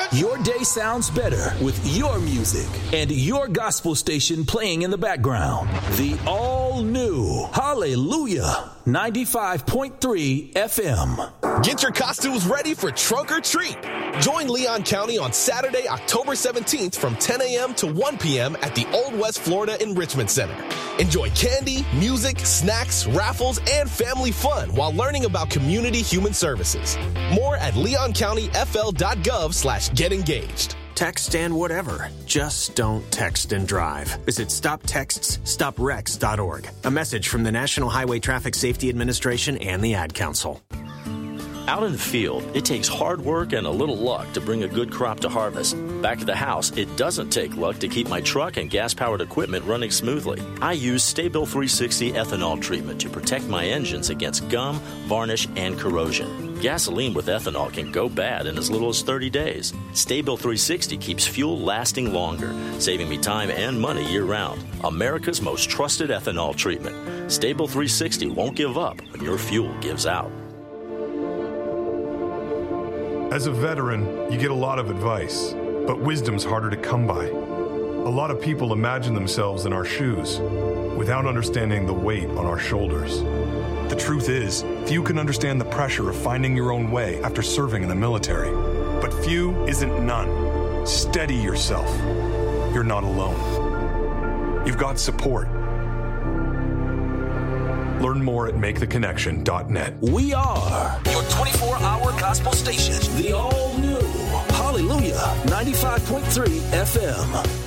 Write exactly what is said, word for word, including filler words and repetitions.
Your day sounds better with your music and your gospel station playing in the background. The all-new Hallelujah ninety-five point three F M. Get your costumes ready for Trunk or Treat. Join Leon County on Saturday, October seventeenth from ten a.m. to one p.m. at the Old West Florida Enrichment Center. Enjoy candy, music, snacks, raffles, and family fun while learning about community human services. More at leoncountyfl.gov slash get engaged. Text and whatever. Just don't text and drive. Visit stop texts stop wrecks dot org. A message from the National Highway Traffic Safety Administration and the Ad Council. Out in the field, it takes hard work and a little luck to bring a good crop to harvest. Back at the house, it doesn't take luck to keep my truck and gas-powered equipment running smoothly. I use Sta-Bil three sixty ethanol treatment to protect my engines against gum, varnish, and corrosion. Gasoline with ethanol can go bad in as little as thirty days. Sta-Bil three sixty keeps fuel lasting longer, saving me time and money year-round. America's most trusted ethanol treatment. Sta-Bil three sixty won't give up when your fuel gives out. As a veteran, you get a lot of advice, but wisdom's harder to come by. A lot of people imagine themselves in our shoes without understanding the weight on our shoulders. The truth is, few can understand the pressure of finding your own way after serving in the military. But few isn't none. Steady yourself. You're not alone. You've got support. Learn more at make the connection dot net. We are your twenty-four hour gospel station. The all-new Hallelujah ninety-five point three F M.